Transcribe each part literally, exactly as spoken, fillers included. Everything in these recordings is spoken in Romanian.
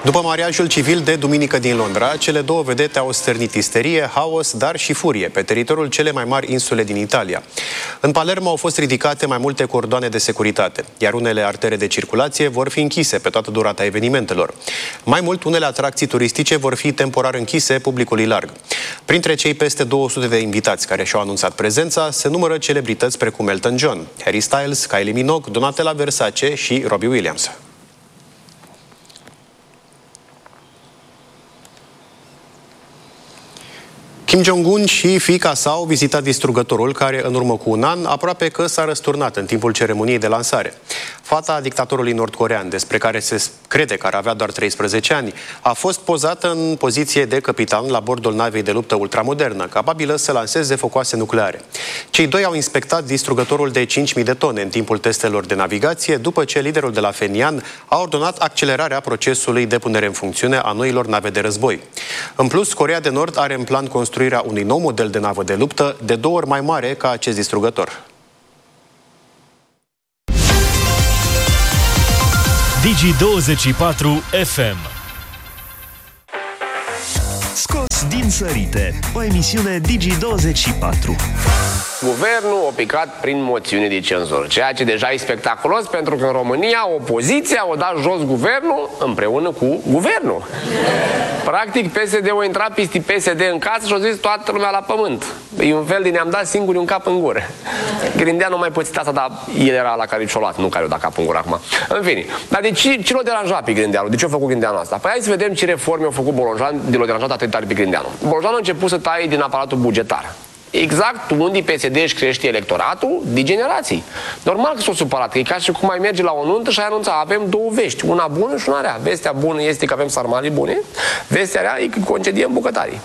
După mariajul civil de duminică din Londra, cele două vedete au stârnit isterie, haos, dar și furie pe teritoriul cele mai mari insule din Italia. În Palermo au fost ridicate mai multe cordoane de securitate, iar unele artere de circulație vor fi închise pe toată durata evenimentelor. Mai mult, unele atracții turistice vor fi temporar închise publicului larg. Printre cei peste două sute de invitați care și-au anunțat prezența, se numără celebrități precum Elton John, Harry Styles, Kylie Minogue, Donatella Versace și Robbie Williams. Kim Jong-un și fiica sa au vizitat distrugătorul care, în urmă cu un an, aproape că s-a răsturnat în timpul ceremoniei de lansare. Fata dictatorului nord-corean, despre care se crede că ar avea doar treisprezece ani, a fost pozată în poziție de capitan la bordul navei de luptă ultramodernă, capabilă să lanseze focoase nucleare. Cei doi au inspectat distrugătorul de cinci mii de tone în timpul testelor de navigație, după ce liderul de la Phenian a ordonat accelerarea procesului de punere în funcțiune a noilor nave de război. În plus, Coreea de Nord are în plan construirea unui nou model de navă de luptă de două ori mai mare ca acest distrugător. Digi douăzeci și patru F M. Scos din sărite, o emisiune Digi douăzeci și patru. Guvernul a picat prin moțiune de cenzură, ceea ce deja e spectaculos, pentru că în România opoziția o dat jos guvernul împreună cu guvernul. Practic P S D-ul a intrat peste P S D în casă și a zis toată lumea la pământ. E un fel de ne-am dat singuri un cap în gură. Grindeanu nu mai pățit asta, dar el era la care și-o luat, nu care o dat cap în gură acum. În fine, dar de ce, ce l-a deranjat pe Grindeanu? De ce a făcut Grindeanu asta? Păi hai să vedem ce reforme au făcut Bolojan de l-a deranjat atât tare pe Grindeanu. Bolojan a început să taie din aparatul bugetar. Exact unde P S D își crește electoratul de generații. Normal că s-o supărat, că e ca și cum mai merge la o nuntă și ai anunța, avem două vești, una bună și una rea. Vestea bună este că avem sarmale bune, vestea rea e că concediem bucătarii.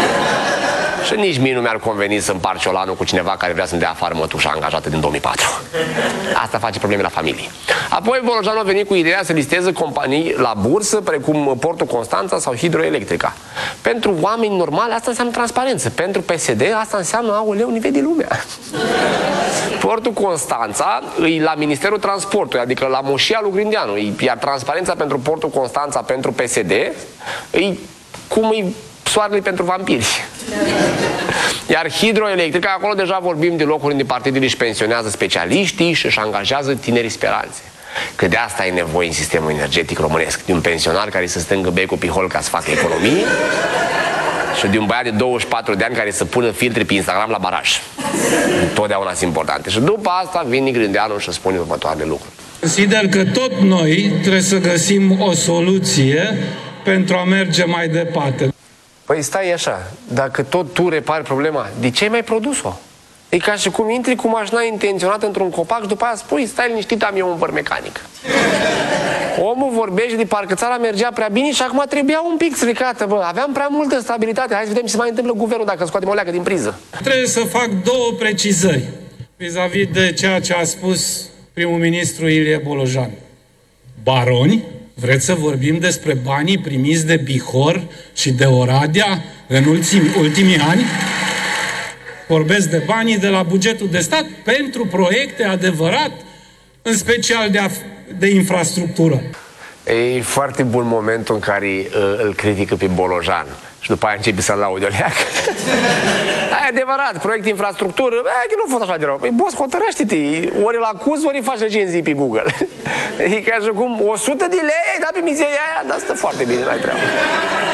Și nici mie nu mi-ar conveni să împar ciolanul cu cineva care vrea să-mi dea afară mătușa angajată din două mii patru. Asta face probleme la familie. Apoi Bolojan a venit cu ideea să listeze companii la bursă, precum Portul Constanța sau Hidroelectrica. Pentru oameni normali asta înseamnă transparență. Pentru P S D asta înseamnă, aoleu, nivel de lumea. Portul Constanța e la Ministerul Transportului, adică la moșia lui Grindeanu. Iar transparența pentru Portul Constanța pentru P S D e cum e soarele pentru vampiri. Iar Hidroelectrica, acolo deja vorbim de locuri unde partidele își pensionează specialiștii și își angajează tinerii speranțe. Că de asta e nevoie în sistemul energetic românesc. De un pensionar care să stângă becul pe hol ca să facă economie și de un băiat de douăzeci și patru de ani care să pună filtre pe Instagram la baraj. Totdeauna sunt importante. Și după asta vine Grindeanu și spune următoarele lucruri. Consider că tot noi trebuie să găsim o soluție pentru a merge mai departe. Păi stai așa, dacă tot tu repari problema, de ce ai mai produs-o? E ca și cum intri cu mașina intenționată într-un copac și după aia spui, stai liniștit, am eu un văr mecanic. Omul vorbește de parcă țara mergea prea bine și acum trebuia un pic stricată, bă. Aveam prea multă stabilitate. Hai să vedem ce se mai întâmplă guvernul dacă scoatem o leacă din priză. Trebuie să fac două precizări vis-a-vis de ceea ce a spus primul ministru Ilie Bolojan. Baroni? Vreți să vorbim despre banii primiți de Bihor și de Oradea în ultimii, ultimii ani? Vorbesc de banii de la bugetul de stat pentru proiecte adevărat, în special de, de infrastructură. E foarte bun momentul în care uh, îl critică pe Bolojan și după aia începe să-l laude o leacă. E adevărat, proiect infrastructură, e că nu a fost așa de rău. Păi, boss, hotărăște-te, ori îl acuz, ori îi faci recenzii pe Google. E ca și cum o sută de lei, da, pe mizeria aia, dar stă foarte bine, n-ai treabă.